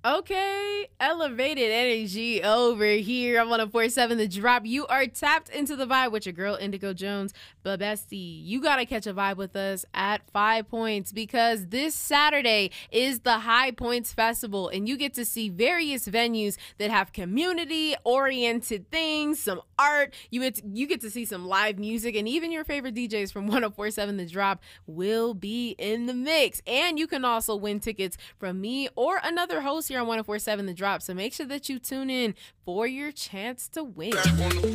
Okay, elevated energy over here. I'm 1047 The Drop. You are tapped into the vibe with your girl Indigo Jones. But bestie, you gotta catch a vibe with us at 5 Points because this Saturday is the High Points Festival, and you get to see various venues that have community-oriented things, some art. You get to see some live music, and even your favorite DJs from 1047 The Drop will be in the mix. And you can also win tickets from me or another host here on 1047 The Drop. So make sure that you tune in for your chance to win.